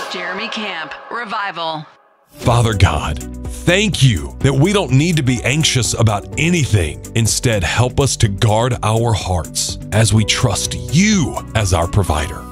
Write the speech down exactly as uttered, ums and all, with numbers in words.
Jeremy Camp, Revival. Father God, thank you that we don't need to be anxious about anything. Instead, help us to guard our hearts as we trust you as our provider.